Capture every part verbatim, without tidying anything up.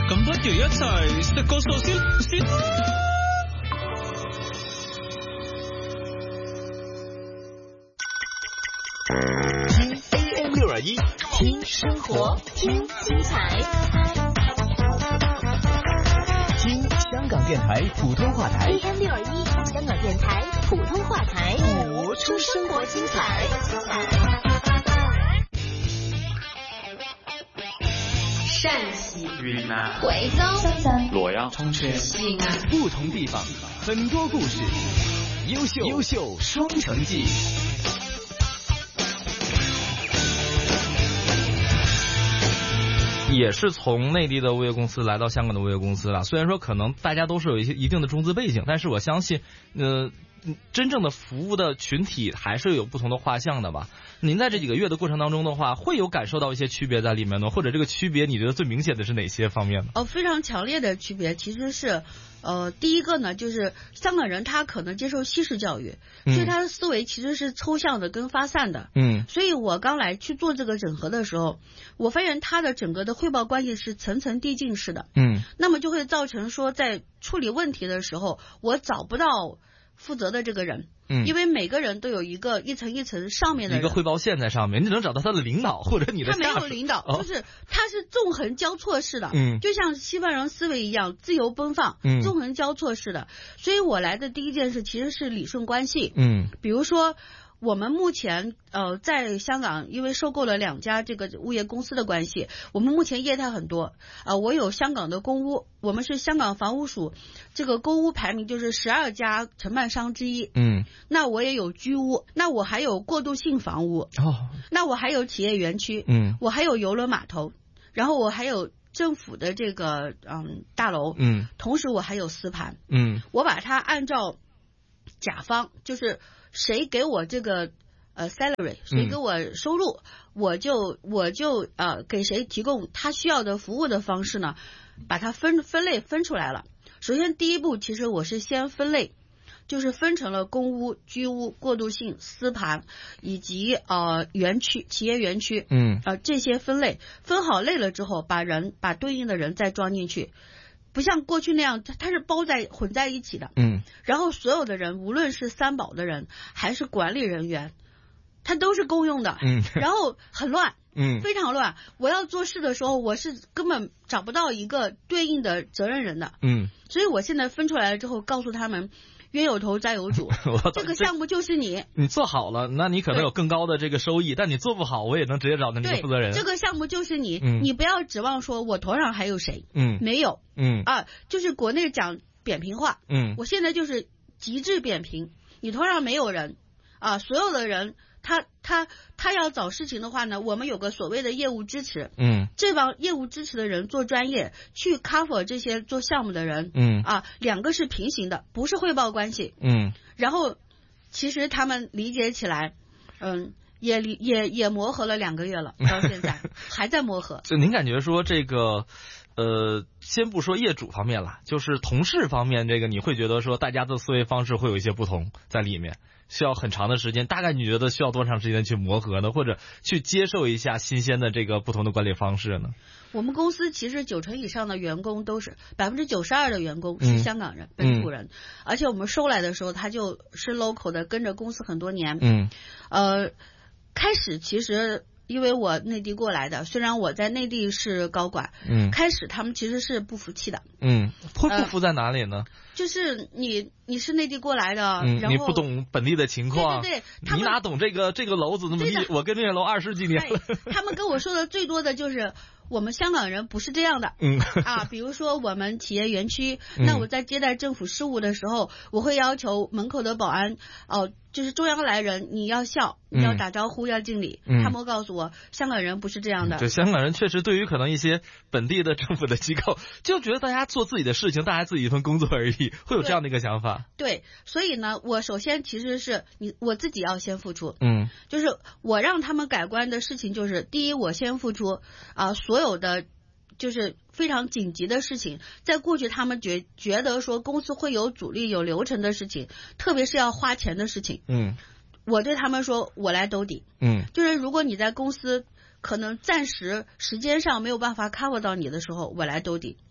咁不如一齊食個壽司先啦。 听 A M 六二一，听生活，听精彩，听香港电台普通话台 A M 六二一，香港电台普通话台， 活出生活精彩。 陕西、 云南、 贵州、 深圳、 洛阳、 重庆、 西安， 不同地方，很多故事，优秀优秀双城记。 也是从内地的物业公司来到香港的物业公司了。虽然说可能大家都是有一些一定的中资背景，但是我相信，呃，真正的服务的群体还是有不同的画像的吧。您在这几个月的过程当中的话，会有感受到一些区别在里面呢？或者这个区别你觉得最明显的是哪些方面呢？ 哦，非常强烈的区别其实是，呃，第一个呢，就是香港人他可能接受西式教育，所以他的思维其实是抽象的跟发散的。 嗯， 所以我刚来去做这个整合的时候，我发现他的整个的汇报关系是层层递进式的。 嗯， 那么就会造成说，在处理问题的时候，我找不到负责的这个人。嗯，因为每个人都有一个一层一层上面的人， 一个汇报线在上面，你只能找到他的领导或者你的下属。 他没有领导，哦、就是他是纵横交错式的， 嗯， 就像西方人思维一样，自由奔放， 嗯， 纵横交错式的。所以我来的第一件事其实是理顺关系， 嗯， 比如说。我们目前呃在香港，因为收购了两家这个物业公司的关系，我们目前业态很多啊、呃。我有香港的公屋，我们是香港房屋署这个公屋排名就是十二家承办商之一。 嗯， 那我也有居屋，那我还有过渡性房屋。 哦， 那我还有企业园区。 嗯， 我还有邮轮码头，然后我还有政府的这个嗯大楼。 嗯， 同时我还有私盘。 嗯， 我把它按照甲方就是。谁给我这个呃 salary， 谁给我收入，嗯、我就我就呃给谁提供他需要的服务的方式呢？把它分分类分出来了。首先第一步，其实我是先分类，就是分成了公屋、居屋、过渡性、私盘以及呃园区、企业园区， 嗯， 呃这些分类分好类了之后，把人把对应的人再装进去。不像过去那样，它是包在混在一起的。 嗯， 然后所有的人，无论是三保的人还是管理人员，他都是公用的。 嗯， 然后很乱。 嗯， 非常乱。我要做事的时候，我是根本找不到一个对应的责任人的。 嗯， 所以我现在分出来了之后，告诉他们。冤有头债有主，这个项目就是你。 你做好了，那你可能有更高的这个收益，但你做不好，我也能直接找到那个负责人。 这个项目就是你， 嗯、 你不要指望说我头上还有谁， 嗯， 没有， 嗯啊，就是国内讲扁平化， 嗯， 我现在就是极致扁平，你头上没有人，啊，所有的人。他他他要找事情的话呢，我们有个所谓的业务支持， 嗯， 这帮业务支持的人做专业，去 cover 这些做项目的人， 嗯啊，两个是平行的，不是汇报关系， 嗯， 然后其实他们理解起来，嗯，也也也磨合了两个月了，到现在还在磨合。 就您感觉说这个。呃，先不说业主方面了，就是同事方面，这个你会觉得说大家的思维方式会有一些不同在里面，需要很长的时间。大概你觉得需要多长时间去磨合呢？或者去接受一下新鲜的这个不同的管理方式呢？ 我们公司其实九成以上的员工都是百分之九十二的员工是香港人、嗯、本土人、嗯，而且我们收来的时候他就是 local 的，跟着公司很多年。 嗯， 呃，开始其实。因为我内地过来的，虽然我在内地是高管， 嗯， 开始他们其实是不服气的， 嗯，会不服在哪里呢？ 呃、就是你你是内地过来的， 嗯， 然后你不懂本地的情况， 对对对， 你哪懂这个这个楼子那么地？我跟这个楼二十几年了， 他们跟我说的最多的就是我们香港人不是这样的， 嗯啊，比如说我们企业园区，那我在接待政府事务的时候，我会要求门口的保安哦。呃就是中央来人，你要笑，你要打招呼，嗯、要敬礼。 嗯、 他们告诉我，香港人不是这样的。 对，香港人确实对于可能一些本地的政府的机构，就觉得大家做自己的事情，大家自己一份工作而已，会有这样的一个想法。 对，对所以呢，我首先其实是你我自己要先付出。 嗯， 就是我让他们改观的事情，就是第一，我先付出啊、呃，所有的。就是非常紧急的事情，在过去他们觉觉得说公司会有阻力、有流程的事情，特别是要花钱的事情。 嗯， 我对他们说，我来兜底。 嗯， 就是如果你在公司可能暂时时间上没有办法 cover 到你的时候，我来兜底。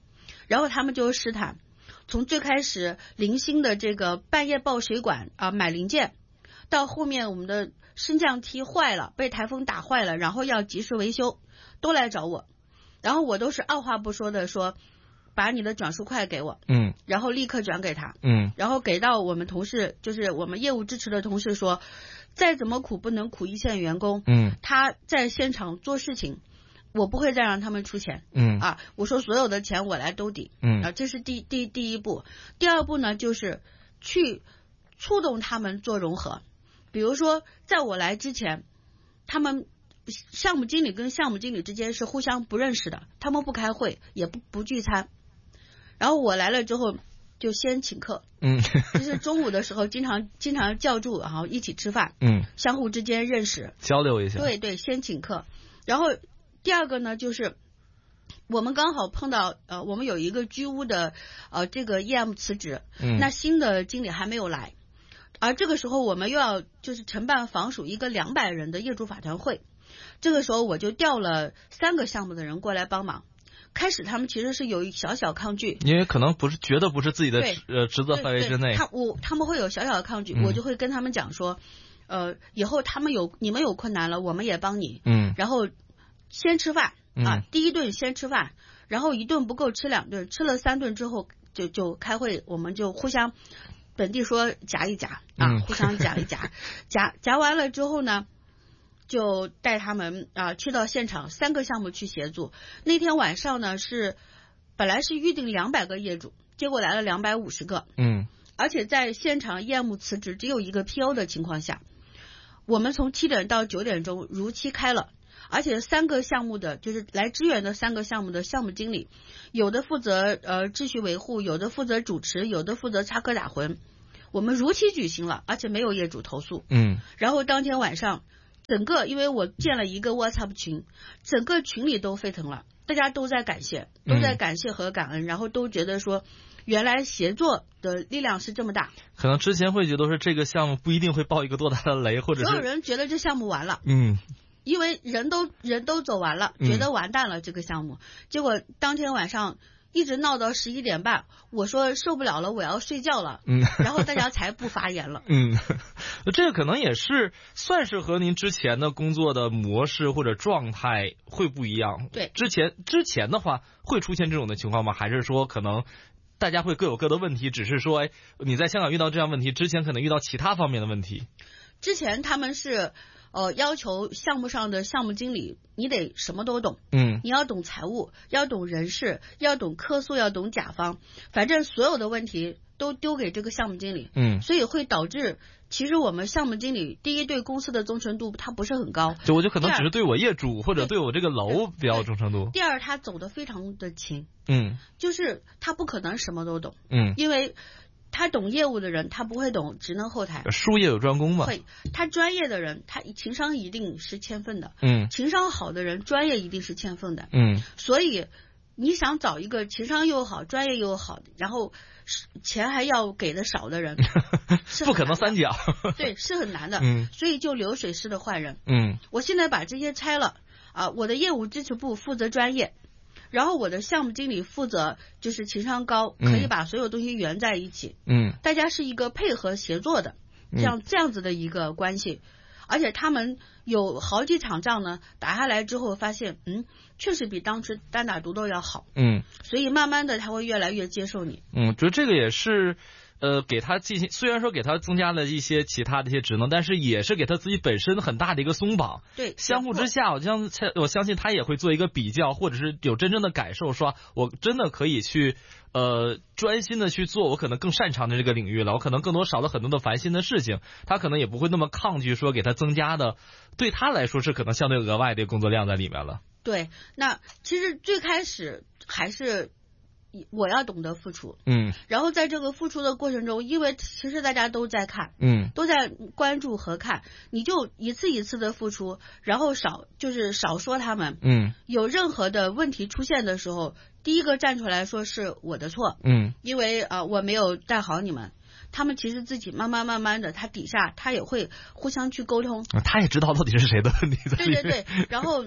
然后他们就试探，从最开始零星的这个半夜爆水管啊、呃、买零件，到后面我们的升降梯坏了，被台风打坏了，然后要及时维修，都来找我，然后我都是二话不说的说，把你的转数快给我， 嗯， 然后立刻转给他， 嗯， 然后给到我们同事，就是我们业务支持的同事说，再怎么苦不能苦一线员工， 嗯， 他在现场做事情，我不会再让他们出钱， 嗯啊，我说所有的钱我来兜底， 嗯， 啊，这是第第第一步，第二步呢就是去触动他们做融合，比如说在我来之前，他们项目经理跟项目经理之间是互相不认识的，他们不开会也不不聚餐，然后我来了之后就先请客， 嗯， 就是中午的时候经常经常叫住，然后一起吃饭， 嗯， 相互之间认识交流一下， 对对，先请客。然后第二个呢，就是我们刚好碰到呃，我们有一个居屋的呃这个 E M 辞职， 嗯， 那新的经理还没有来，而这个时候我们又要就是承办房署一个两百人的业主法团会，这个时候我就调了三个项目的人过来帮忙。开始他们其实是有小小抗拒， 因为可能不是觉得不是自己的呃职责范围之内， 他我他们会有小小的抗拒， 嗯、 我就会跟他们讲说，呃，以后他们有你们有困难了，我们也帮你， 嗯，然后先吃饭、 嗯、 啊，第一顿先吃饭，然后一顿不够吃两顿，吃了三顿之后就就开会，我们就互相本地说夹一夹啊， 嗯、 互相夹一夹，夹夹完了之后呢。就带他们啊、呃、去到现场，三个项目去协助。那天晚上呢是本来是预定两百个业主，结果来了两百五十个。 嗯， 而且在现场业务辞职只有一个 P O 的情况下，我们从七点到九点钟如期开了，而且三个项目的就是来支援的三个项目的项目经理，有的负责呃秩序维护，有的负责主持，有的负责插科打诨。我们如期举行了，而且没有业主投诉。 嗯， 然后当天晚上。整个因为我建了一个 WhatsApp 群，整个群里都沸腾了，大家都在感谢，都在感谢和感恩，嗯、然后都觉得说，原来协作的力量是这么大。 可能之前会觉得说这个项目不一定会爆一个多大的雷，或者是所有人觉得这项目完了， 嗯， 因为人都人都走完了，觉得完蛋了、嗯、这个项目，结果当天晚上。一直闹到十一点半，我说受不了了，我要睡觉了。嗯，然后大家才不发言了。 嗯，这个可能也是算是和您之前的工作的模式或者状态会不一样。 对， 之前之前的话会出现这种的情况吗？还是说可能大家会各有各的问题，只是说哎你在香港遇到这样问题之前可能遇到其他方面的问题？ 之前他们是。呃，要求项目上的项目经理，你得什么都懂， 嗯， 你要懂财务，要懂人事，要懂客诉，要懂甲方，反正所有的问题都丢给这个项目经理， 嗯， 所以会导致其实我们项目经理第一对公司的忠诚度他不是很高， 就我就可能只是对我业主或者对我这个楼比较忠诚度。 第二，他走得非常的勤， 嗯， 就是他不可能什么都懂， 嗯， 因为。他懂业务的人，他不会懂职能后台。 术业有专攻嘛。 会，他专业的人，他情商一定是欠分的。 嗯， 情商好的人，专业一定是欠分的。 嗯， 所以你想找一个情商又好、专业又好，然后钱还要给的少的人， 不可能三角。 对，是很难的。 嗯， 所以就流水式的换人。 嗯， 我现在把这些拆了啊，我的业务支持部负责专业。然后我的项目经理负责就是情商高，可以把所有东西圆在一起。 嗯， 大家是一个配合协作的，这样、嗯、这样子的一个关系。而且他们有好几场仗呢，打下来之后发现，嗯，确实比当时单打独斗要好。 嗯， 所以慢慢的他会越来越接受你。 嗯，觉得这个也是。呃，给他进行，虽然说给他增加了一些其他的一些职能，但是也是给他自己本身很大的一个松绑。 对， 相互之下，我相我相信他也会做一个比较，或者是有真正的感受，说我真的可以去呃专心的去做我可能更擅长的这个领域了，我可能更多少了很多的烦心的事情，他可能也不会那么抗拒说给他增加的，对他来说是可能相对额外的工作量在里面了。 对，那其实最开始还是。我要懂得付出， 嗯， 然后在这个付出的过程中，因为其实大家都在看， 嗯， 都在关注和看，你就一次一次的付出，然后少就是少说他们， 嗯， 有任何的问题出现的时候，第一个站出来说是我的错， 嗯， 因为啊、呃、我没有带好你们，他们其实自己慢慢慢慢的，他底下他也会互相去沟通， 他也知道到底是谁的问题在里面， 对对对，然后。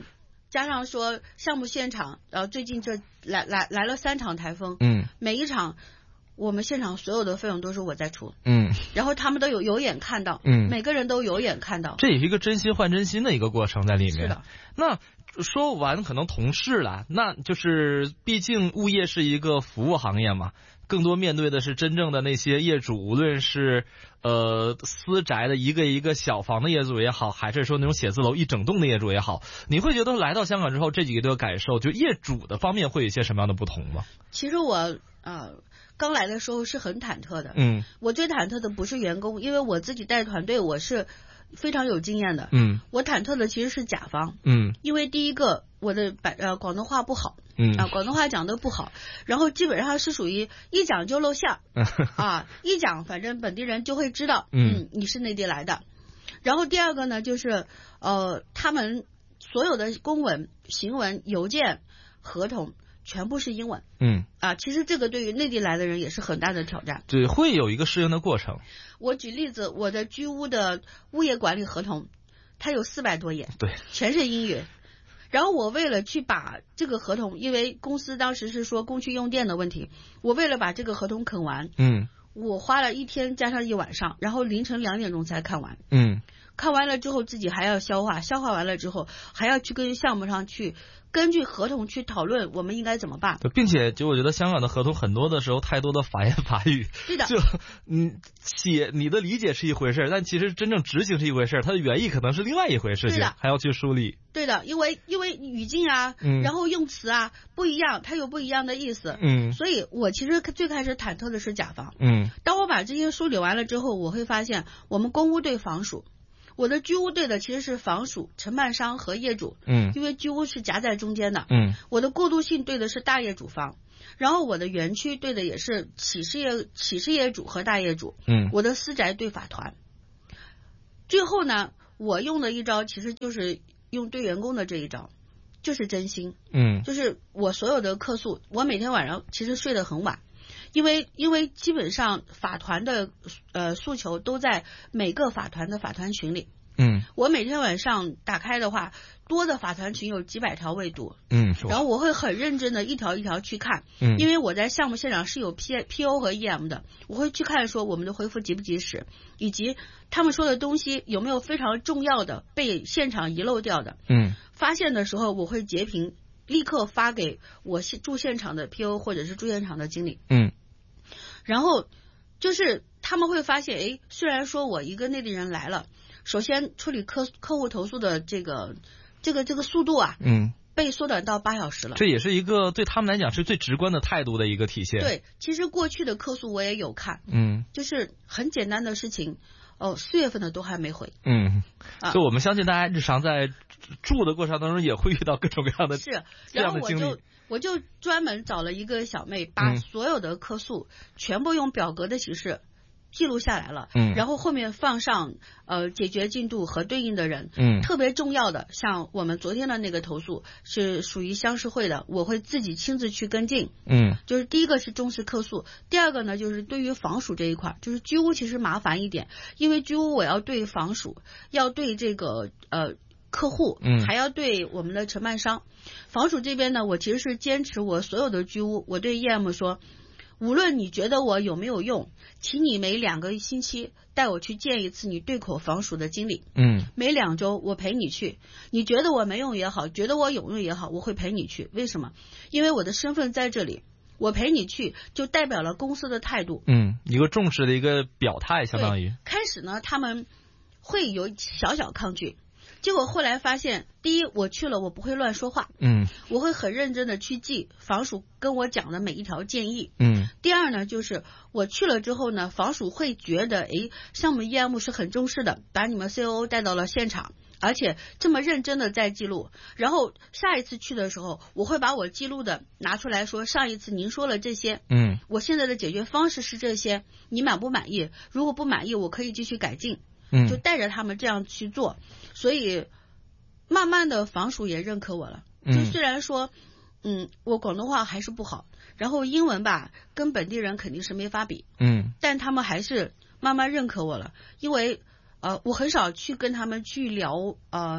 加上说项目现场，呃，最近这来来来了三场台风， 嗯， 每一场我们现场所有的费用都是我在出， 嗯， 然后他们都有有眼看到， 嗯， 每个人都有眼看到， 这也是一个真心换真心的一个过程在里面。 是的。 那说完可能同事了，那就是毕竟物业是一个服务行业嘛，更多面对的是真正的那些业主，无论是呃私宅的一个一个小房的业主也好，还是说那种写字楼一整栋的业主也好，你会觉得来到香港之后这几个都有感受，就业主的方面会有一些什么样的不同吗？ 其实我呃刚来的时候是很忐忑的， 嗯， 我最忐忑的不是员工，因为我自己带团队我是非常有经验的， 嗯， 我忐忑的其实是甲方， 嗯， 因为第一个我的百呃广东话不好， 嗯啊广东话讲的不好，然后基本上是属于一讲就露馅儿，啊一讲反正本地人就会知道，嗯你是内地来的，然后第二个呢就是呃他们所有的公文、行文、邮件、合同全部是英文， 嗯啊，其实这个对于内地来的人也是很大的挑战， 对，会有一个适应的过程。 我举例子，我的居屋的物业管理合同，它有四百多页， 对， 全是英语。然后我为了去把这个合同，因为公司当时是说公区用电的问题，我为了把这个合同啃完， 嗯， 我花了一天加上一晚上，然后凌晨两点钟才看完， 嗯， 看完了之后自己还要消化，消化完了之后还要去跟项目上去根据合同去讨论我们应该怎么办， 并且就我觉得香港的合同很多的时候太多的法言法语， 对的， 就嗯写你的理解是一回事，但其实真正执行是一回事，它的原意可能是另外一回事情，还要去梳理。 对的，因为因为语境啊， 嗯， 然后用词啊不一样，它有不一样的意思， 嗯， 所以我其实最开始忐忑的是甲方， 嗯， 当我把这些梳理完了之后，我会发现我们公屋对房署。我的居屋对的其实是房署、承办商和业主， 嗯， 因为居屋是夹在中间的， 嗯， 我的过渡性对的是大业主方，然后我的园区对的也是企事业企事业主和大业主， 嗯， 我的私宅对法团。最后呢，我用的一招其实就是用对员工的这一招，就是真心， 嗯， 就是我所有的客诉，我每天晚上其实睡得很晚。因为因为基本上法团的呃诉求都在每个法团的法团群里， 嗯， 我每天晚上打开的话，多的法团群有几百条未读， 嗯， 然后我会很认真的一条一条去看， 嗯， 因为我在项目现场是有 P P O 和 E M 的，我会去看说我们的回复及不及时，以及他们说的东西有没有非常重要的被现场遗漏掉的， 嗯， 发现的时候我会截屏。立刻发给我驻现场的 P O 或者是驻现场的经理， 嗯， 然后就是他们会发现，哎，虽然说我一个内地人来了，首先处理客客户投诉的这个这个这个速度啊， 嗯， 被缩短到八小时了， 这也是一个对他们来讲是最直观的态度的一个体现。 对，其实过去的客诉我也有看， 嗯， 就是很简单的事情。哦，四月份的都还没回。 嗯，就我们相信大家日常在住的过程当中也会遇到各种各样的是，然后我就我就专门找了一个小妹，把所有的客诉全部用表格的形式记录下来了， 嗯， 然后后面放上呃解决进度和对应的人， 嗯， 特别重要的，像我们昨天的那个投诉是属于乡事会的，我会自己亲自去跟进， 嗯， 就是第一个是重视客诉，第二个呢就是对于房署这一块，就是居屋其实麻烦一点，因为居屋我要对房署，要对这个呃客户， 嗯， 还要对我们的承办商，房署这边呢，我其实是坚持我所有的居屋，我对 E M 说。无论你觉得我有没有用，请你每两个星期带我去见一次你对口房署的经理。 嗯， 每两周我陪你去，你觉得我没用也好，觉得我有用也好，我会陪你去。为什么？因为我的身份在这里，我陪你去就代表了公司的态度。 嗯，一个重视的一个表态，相当于。 开始呢，他们会有小小抗拒。结果后来发现，第一，我去了我不会乱说话， 嗯， 我会很认真的去记房署跟我讲的每一条建议， 嗯。 第二呢，就是我去了之后呢，房署会觉得，诶，项目 E M 是很重视的，把你们 C O O 带到了现场，而且这么认真的在记录，然后下一次去的时候，我会把我记录的拿出来说，上一次您说了这些， 嗯， 我现在的解决方式是这些，你满不满意？如果不满意，我可以继续改进。 嗯， 就带着他们这样去做，所以慢慢的房署也认可我了。就虽然说，嗯，我广东话还是不好，然后英文吧跟本地人肯定是没法比， 嗯， 但他们还是慢慢认可我了，因为呃，我很少去跟他们去聊呃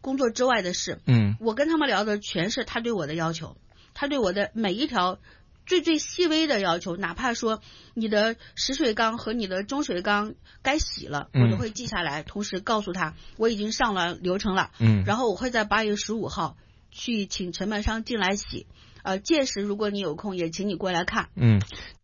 工作之外的事。 嗯， 我跟他们聊的全是他对我的要求，他对我的每一条最最细微的要求，哪怕说你的食水缸和你的中水缸该洗了，我都会记下来，嗯、同时告诉他我已经上了流程了。 嗯， 然后我会在八月十五号去请承办商进来洗。呃，届时如果你有空，也请你过来看。 嗯，